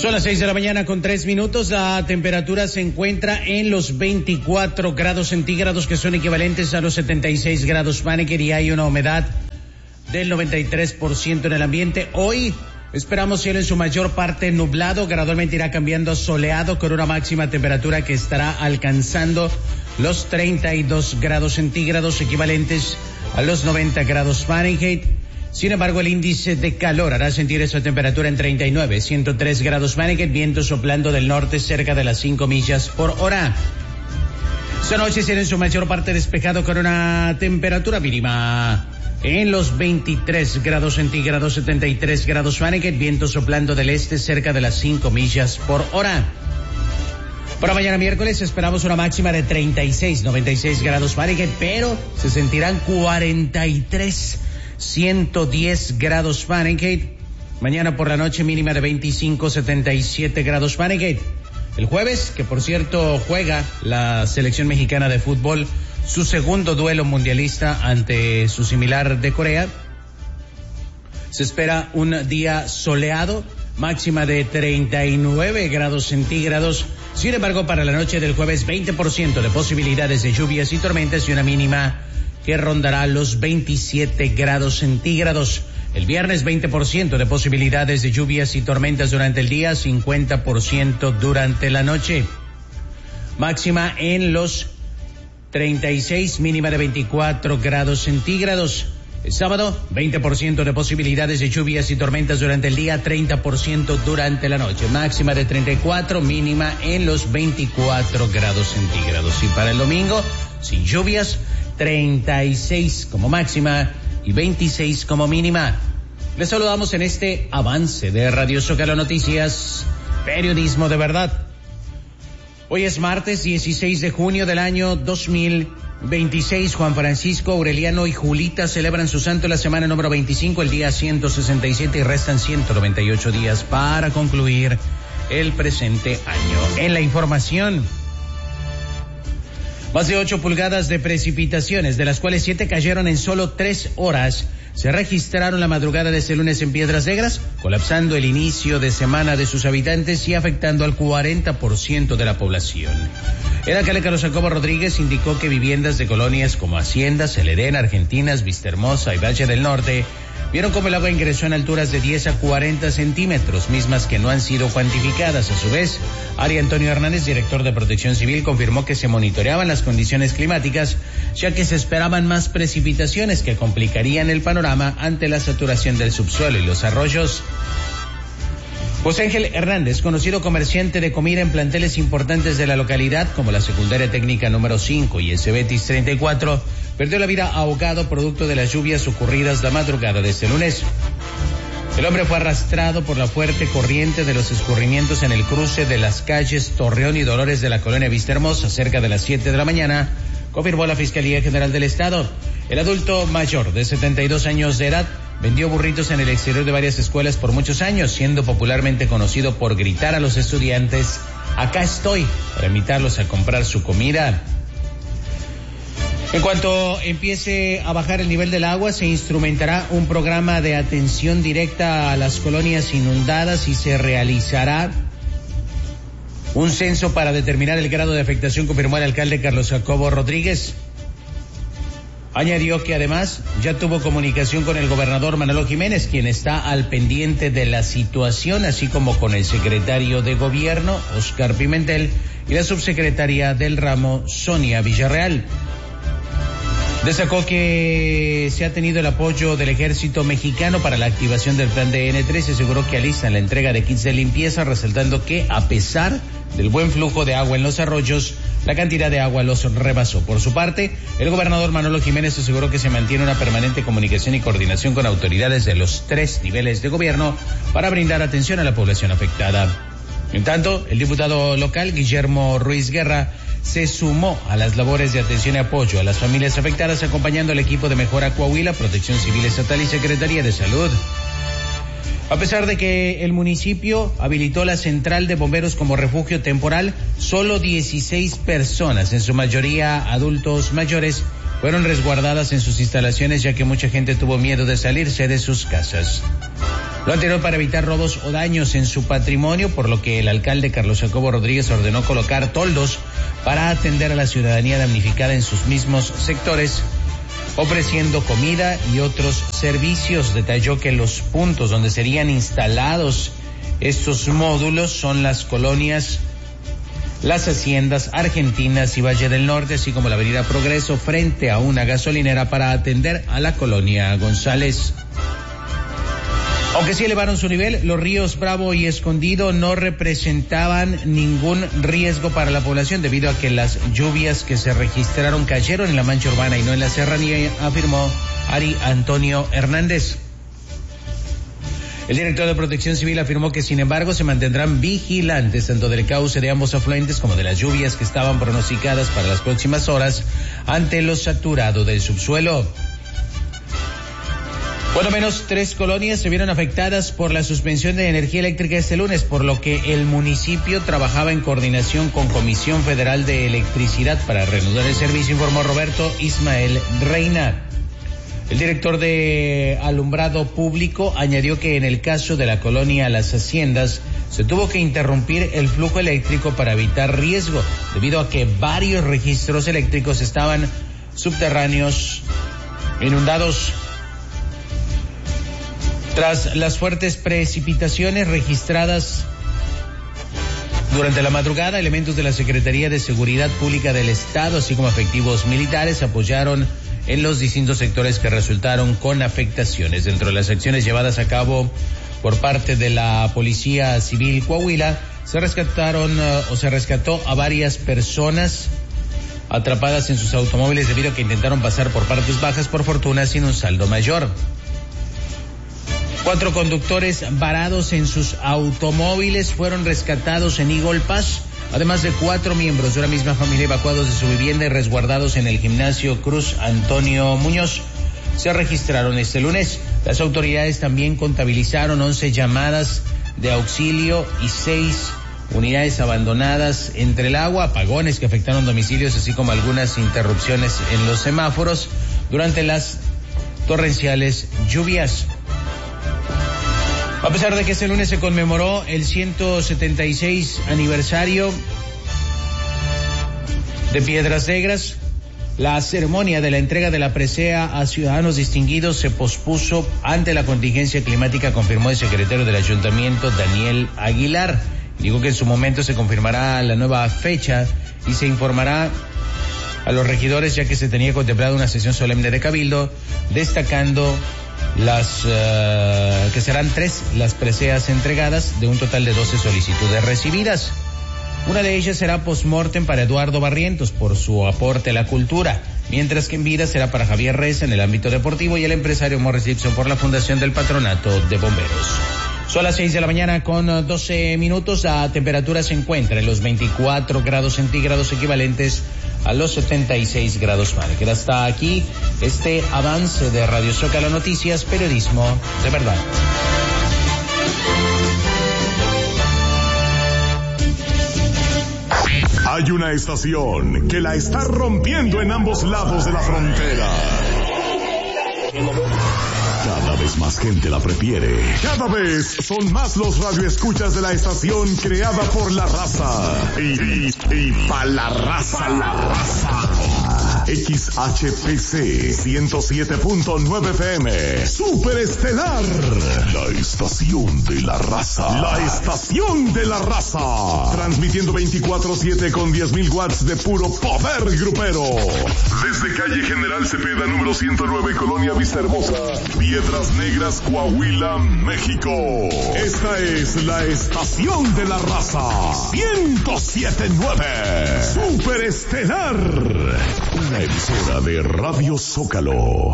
Son las 6 de la mañana con 3 minutos. La temperatura se encuentra en los 24 grados centígrados, que son equivalentes a los 76 grados Fahrenheit, y hay una humedad del 93% en el ambiente. Hoy esperamos cielo en su mayor parte nublado, gradualmente irá cambiando a soleado, con una máxima temperatura que estará alcanzando los 32 grados centígrados, equivalentes a los 90 grados Fahrenheit. Sin embargo, el índice de calor hará sentir esa temperatura en 39, 103 grados Fahrenheit, viento soplando del norte cerca de las 5 millas por hora. Esta noche será en su mayor parte despejado, con una temperatura mínima en los 23 grados centígrados, 73 grados Fahrenheit, viento soplando del este cerca de las 5 millas por hora. Para mañana miércoles esperamos una máxima de 36, 96 grados Fahrenheit, pero se sentirán 43, 110 grados Fahrenheit. Mañana por la noche mínima de 25, 77 grados Fahrenheit. El jueves, que por cierto juega la selección mexicana de fútbol su segundo duelo mundialista ante su similar de Corea, se espera un día soleado, máxima de 39 grados centígrados. Sin embargo, para la noche del jueves, 20% de posibilidades de lluvias y tormentas y una mínima que rondará los 27 grados centígrados. El viernes, 20% de posibilidades de lluvias y tormentas durante el día, 50% durante la noche. Máxima en los 36, mínima de 24 grados centígrados. El sábado, 20% de posibilidades de lluvias y tormentas durante el día, 30% durante la noche. Máxima de 34, mínima en los 24 grados centígrados. Y para el domingo, sin lluvias, 36 como máxima y 26 como mínima. Les saludamos en este avance de Radio Zócalo Noticias, periodismo de verdad. Hoy es martes 16 de junio del año 2026. Juan Francisco, Aureliano y Julita celebran su santo la semana número 25, el día 167, y restan 198 días para concluir el presente año. En la información, más de 8 pulgadas de precipitaciones, de las cuales 7 cayeron en solo 3 horas, se registraron la madrugada de este lunes en Piedras Negras, colapsando el inicio de semana de sus habitantes y afectando al 40% de la población. El alcalde Carlos Jacobo Rodríguez indicó que viviendas de colonias como Haciendas, El Edén, Argentinas, Vistahermosa y Valle del Norte vieron cómo el agua ingresó en alturas de 10 a 40 centímetros, mismas que no han sido cuantificadas. A su vez, Ari Antonio Hernández, director de Protección Civil, confirmó que se monitoreaban las condiciones climáticas, ya que se esperaban más precipitaciones que complicarían el panorama ante la saturación del subsuelo y los arroyos. José Ángel Hernández, conocido comerciante de comida en planteles importantes de la localidad, como la Secundaria Técnica número 5 y el Cebetis 34, perdió la vida ahogado producto de las lluvias ocurridas la madrugada de este lunes. El hombre fue arrastrado por la fuerte corriente de los escurrimientos en el cruce de las calles Torreón y Dolores de la colonia Vistahermosa, cerca de las 7 de la mañana, confirmó la Fiscalía General del Estado. El adulto mayor, de 72 años de edad, vendió burritos en el exterior de varias escuelas por muchos años, siendo popularmente conocido por gritar a los estudiantes: "Acá estoy", para invitarlos a comprar su comida. En cuanto empiece a bajar el nivel del agua, se instrumentará un programa de atención directa a las colonias inundadas y se realizará un censo para determinar el grado de afectación, confirmó el alcalde Carlos Jacobo Rodríguez. Añadió que además ya tuvo comunicación con el gobernador Manolo Jiménez, quien está al pendiente de la situación, así como con el secretario de Gobierno, Oscar Pimentel, y la subsecretaria del ramo, Sonia Villarreal. Destacó que se ha tenido el apoyo del ejército mexicano para la activación del plan de N3 y aseguró que alistan la entrega de kits de limpieza, resaltando que a pesar del buen flujo de agua en los arroyos, la cantidad de agua los rebasó. Por su parte, el gobernador Manolo Jiménez aseguró que se mantiene una permanente comunicación y coordinación con autoridades de los 3 niveles de gobierno para brindar atención a la población afectada. En tanto, el diputado local, Guillermo Ruiz Guerra, se sumó a las labores de atención y apoyo a las familias afectadas, acompañando al equipo de Mejora Coahuila, Protección Civil Estatal y Secretaría de Salud. A pesar de que el municipio habilitó la central de bomberos como refugio temporal, solo 16 personas, en su mayoría adultos mayores, fueron resguardadas en sus instalaciones, ya que mucha gente tuvo miedo de salirse de sus casas. Lo anterior para evitar robos o daños en su patrimonio, por lo que el alcalde Carlos Jacobo Rodríguez ordenó colocar toldos para atender a la ciudadanía damnificada en sus mismos sectores, ofreciendo comida y otros servicios. Detalló que los puntos donde serían instalados estos módulos son las colonias Las Haciendas, Argentinas y Valle del Norte, así como la avenida Progreso frente a una gasolinera para atender a la colonia González. Aunque sí elevaron su nivel, los ríos Bravo y Escondido no representaban ningún riesgo para la población debido a que las lluvias que se registraron cayeron en la mancha urbana y no en la serranía, afirmó Ari Antonio Hernández. El director de Protección Civil afirmó que, sin embargo, se mantendrán vigilantes tanto del cauce de ambos afluentes como de las lluvias que estaban pronosticadas para las próximas horas ante lo saturado del subsuelo. Cuando menos 3 colonias se vieron afectadas por la suspensión de energía eléctrica este lunes, por lo que el municipio trabajaba en coordinación con Comisión Federal de Electricidad para reanudar el servicio, informó Roberto Ismael Reina. El director de Alumbrado Público añadió que en el caso de la colonia Las Haciendas se tuvo que interrumpir el flujo eléctrico para evitar riesgo, debido a que varios registros eléctricos estaban subterráneos inundados. Tras las fuertes precipitaciones registradas durante la madrugada, elementos de la Secretaría de Seguridad Pública del Estado, así como efectivos militares, apoyaron en los distintos sectores que resultaron con afectaciones. Dentro de las acciones llevadas a cabo por parte de la Policía Civil Coahuila, se rescató a varias personas atrapadas en sus automóviles debido a que intentaron pasar por partes bajas, por fortuna sin un saldo mayor. 4 conductores varados en sus automóviles fueron rescatados en Eagle Pass, además de 4 miembros de una misma familia evacuados de su vivienda y resguardados en el gimnasio Cruz Antonio Muñoz. Se registraron este lunes. Las autoridades también contabilizaron 11 llamadas de auxilio y 6 unidades abandonadas entre el agua, apagones que afectaron domicilios, así como algunas interrupciones en los semáforos durante las torrenciales lluvias. A pesar de que este lunes se conmemoró el 176 aniversario de Piedras Negras, la ceremonia de la entrega de la presea a ciudadanos distinguidos se pospuso ante la contingencia climática, confirmó el secretario del ayuntamiento, Daniel Aguilar. Dijo que en su momento se confirmará la nueva fecha y se informará a los regidores, ya que se tenía contemplada una sesión solemne de cabildo, destacando que serán 3 las preseas entregadas de un total de 12 solicitudes recibidas. Una de ellas será post-mortem para Eduardo Barrientos por su aporte a la cultura, mientras que en vida será para Javier Reza en el ámbito deportivo y el empresario Morris Gibson por la Fundación del Patronato de Bomberos. Son las 6 de la mañana con 12 minutos. La temperatura se encuentra en los 24 grados centígrados, equivalentes a los 76 grados Fahrenheit. Hasta aquí este avance de Radio Zócalo Noticias, periodismo de verdad. Hay una estación que la está rompiendo en ambos lados de la frontera. Cada vez más gente la prefiere. Cada vez son más los radioescuchas de la estación creada por la raza. Y pa' la raza. XHPC 107.9 FM. Superestelar. La estación de la raza. La estación de la raza. Transmitiendo 24/7 con 10,000 watts de puro poder grupero. Desde calle General Cepeda, número 109, Colonia Vista Hermosa, Piedras Negras, Coahuila, México. Esta es la estación de la raza. 107.9. Superestelar. Una emisora de Radio Zócalo.